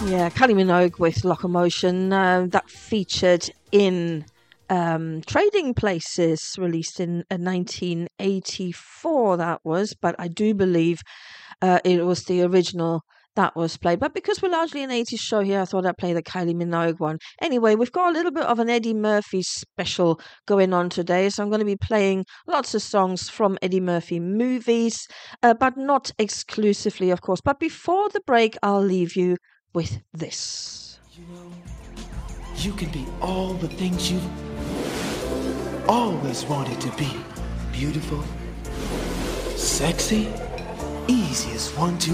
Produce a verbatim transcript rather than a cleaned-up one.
Yeah, Kylie Minogue with Locomotion, uh, that featured in um, Trading Places, released in uh, nineteen eighty-four, that was, but I do believe uh, it was the original that was played. But because we're largely an eighties show here, I thought I'd play the Kylie Minogue one. Anyway, we've got a little bit of an Eddie Murphy special going on today, so I'm going to be playing lots of songs from Eddie Murphy movies, uh, but not exclusively, of course. But before the break, I'll leave you with this. You know, you can be all the things you've always wanted to be. Beautiful, sexy, easy as one, two,